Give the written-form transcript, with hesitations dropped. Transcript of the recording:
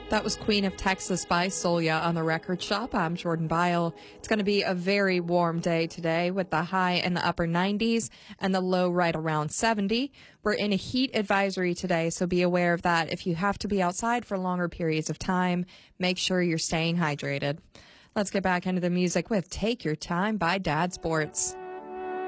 That was Queen of Texas by Solia on the Record Shop. I'm Jordan Byle. It's going to be a very warm day today with the high in the upper 90s and the low right around 70. We're in a heat advisory today, so be aware of that. If you have to be outside for longer periods of time, make sure you're staying hydrated. Let's get back into the music with Take Your Time by Dad Sports.